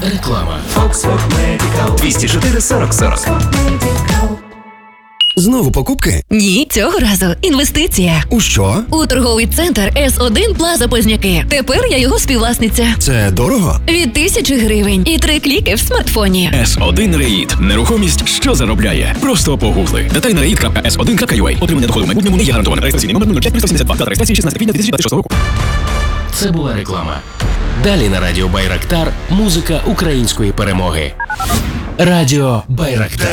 Реклама. 204 40 40. Знову покупки? Ні, цього разу інвестиція. У що? У торговий центр С1 Плаза Позняки. Тепер я його співвласниця. Це дорого? Від 1000 гривень і 3 кліки в смартфоні. С1 Реїд. Нерухомість, що заробляє. Просто погугли. Деталі на reid.s1.ua. Отримання доходу в майбутньому не є гарантоване. Реєстраційний номер 05372. Дата реєстрації 16 квітня 2026 року. Це була реклама. Далі на радіо Байрактар музика української перемоги. Радіо Байрактар.